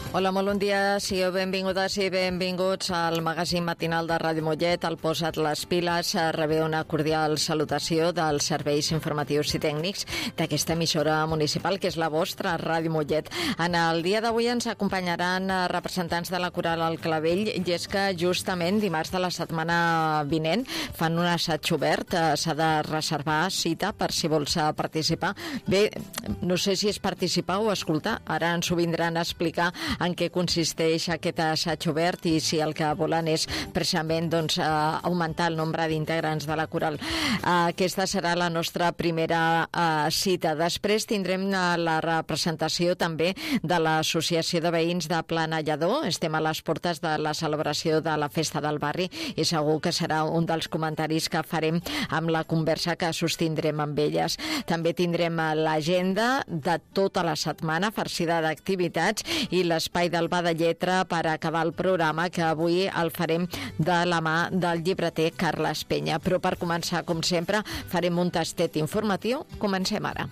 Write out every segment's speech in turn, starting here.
Hola, molt bon dia. Sigueu benvingudes i benvinguts al magazín matinal de Ràdio Mollet. Al Posa't les piles rebeu una cordial salutació dels serveis informatius i tècnics d'aquesta emissora municipal, que és la vostra, Ràdio Mollet. En el dia d'avui ens acompanyaran representants de la Coral al Clavell, i és que justament dimarts de la setmana vinent fan un assaig obert. S'ha de reservar cita per si vols participar. Bé, no sé si és participar o escoltar. Ara ens ho vindran a explicar en què consisteix aquest assaig obert i si el que volen és precisament augmentar el nombre d'integrants de la Coral. Aquesta serà la nostra primera cita. Després tindrem la representació també de l'Associació de Veïns de Planellador. Estem a les portes de la celebració de la Festa del Barri i segur que serà un dels comentaris que farem amb la conversa que sostindrem amb elles. També tindrem l'agenda de tota la setmana farcida d'activitats i l'espai del Bar de Lletra per acabar el programa, que avui el farem de la mà del llibreter Carles Penya. Però per començar, com sempre, farem un tastet informatiu. Comencem ara.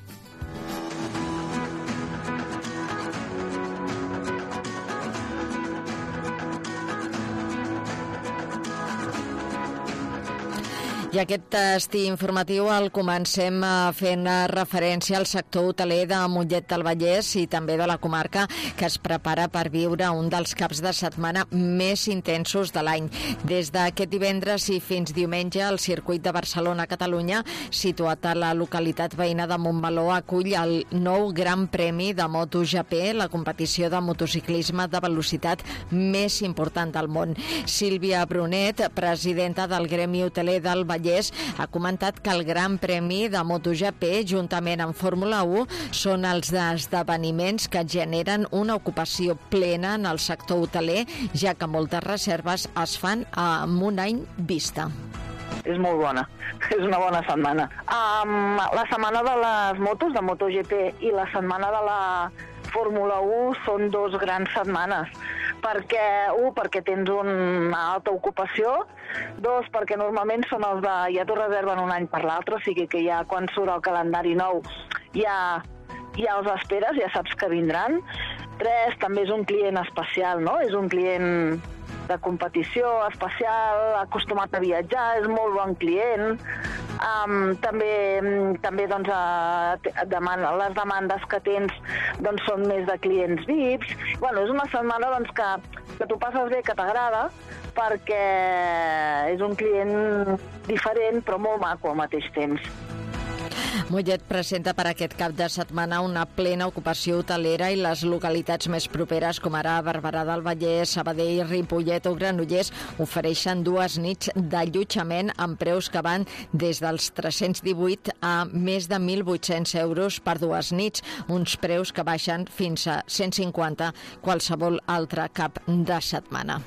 I aquest tast informatiu el comencem fent referència al sector hoteler de Mollet del Vallès i també de la comarca, que es prepara per viure un dels caps de setmana més intensos de l'any. Des d'aquest divendres i fins diumenge, el circuit de Barcelona-Catalunya, situat a la localitat veïna de Montmeló, acull el nou Gran Premi de MotoGP, la competició de motociclisme de velocitat més important del món. Sílvia Brunet, presidenta del Gremi Hoteler del Vallès, ha comentat que el Gran Premi de MotoGP, juntament amb Fórmula 1, són els esdeveniments que generen una ocupació plena en el sector hoteler, ja que moltes reserves es fan amb un any vista. És molt bona, és una bona setmana. La setmana de les motos, de MotoGP, i la setmana de la Fórmula 1 són dos grans setmanes, perquè tens una alta ocupació, dos, perquè normalment són els de ja t'ho reserven un any per l'altre, o sigui que ja quan surt el calendari nou ja els esperes, ja saps que vindran. Tres, també és un client especial, no? És un client de competició especial, acostumat a viatjar, és molt bon client. També doncs, les demandes que tens doncs, són més de clients VIPs. Bueno, és una setmana doncs, que tu passes bé, que t'agrada, perquè és un client diferent però molt maco al mateix temps. Mollet presenta per aquest cap de setmana una plena ocupació hotelera i les localitats més properes, com ara Barberà del Vallès, Sabadell, Ripollet o Granollers, ofereixen 2 nits d'allotjament amb preus que van des dels 318 a més de 1.800 euros per 2 nits, uns preus que baixen fins a 150 qualsevol altre cap de setmana.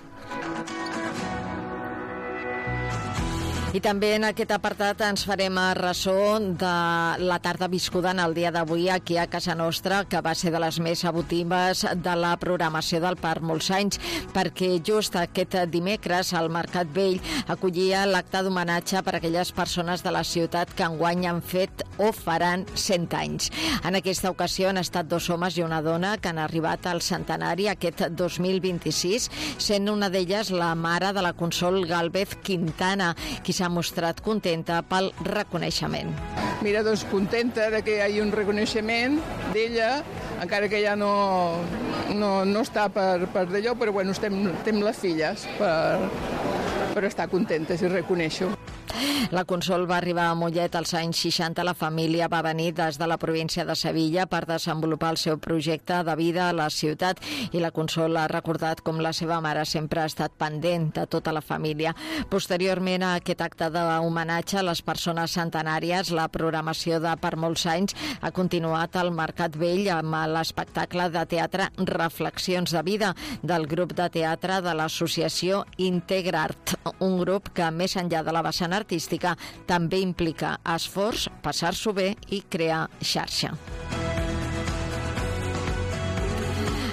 I també en aquest apartat ens farem ressò de la tarda viscuda en el dia d'avui aquí a casa nostra, que va ser de les més emotives de la programació del Parc Molts Anys, perquè just aquest dimecres al Mercat Vell acollia l'acte d'homenatge per a aquelles persones de la ciutat que enguany han fet o faran 100 anys. En aquesta ocasió han estat 2 homes i una dona que han arribat al centenari aquest 2026, sent una d'elles la mare de la Consol Gálvez Quintana, qui s'ha mostrat contenta pel reconeixement. Mira, doncs contenta de que hi hagi un reconeixement d'ella, encara que ja no està per d'allò, però bueno, estem les filles per estar contentes i reconèixer. La Consol va arribar a Mollet als anys 60. La família va venir des de la província de Sevilla per desenvolupar el seu projecte de vida a la ciutat i la Consol ha recordat com la seva mare sempre ha estat pendent de tota la família. Posteriorment a aquest acte d'homenatge a les persones centenàries, la programació de Per Molts Anys ha continuat al Mercat Vell amb l'espectacle de teatre Reflexions de Vida del grup de teatre de l'associació Integrart, un grup que més enllà de la vessant artística també implica esforç, passar-s'ho bé i crear xarxa.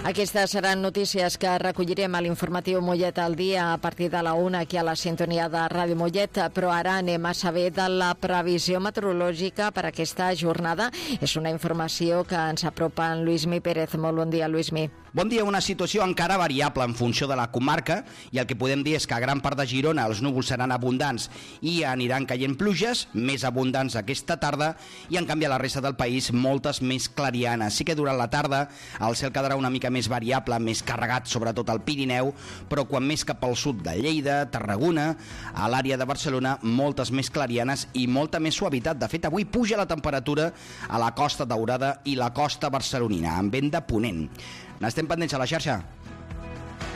Aquestes seran notícies que recollirem a l'informatiu Mollet al dia a partir de la 1 aquí a la sintonia de Ràdio Mollet, però ara anem a saber de la previsió meteorològica per aquesta jornada. És una informació que ens apropa en Lluïsmi Pérez. Molt bon dia, Lluïsmi. Bon dia, una situació encara variable en funció de la comarca, i el que podem dir és que a gran part de Girona els núvols seran abundants i aniran caient pluges, més abundants aquesta tarda, i en canvi a la resta del país moltes més clarianes. Sí que durant la tarda el cel quedarà una mica més variable, més carregat, sobretot al Pirineu, però quan més cap al sud de Lleida, Tarragona, a l'àrea de Barcelona, moltes més clarianes i molta més suavitat. De fet, avui puja la temperatura a la Costa Daurada i la costa barcelonina, amb vent de ponent. N'estem pendents a la xarxa.